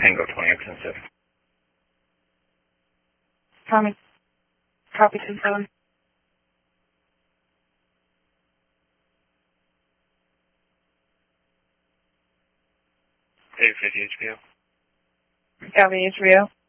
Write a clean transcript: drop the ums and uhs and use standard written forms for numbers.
Tango 20 extensive. Tommy, copy 27. A50 HBO. Copy HBO.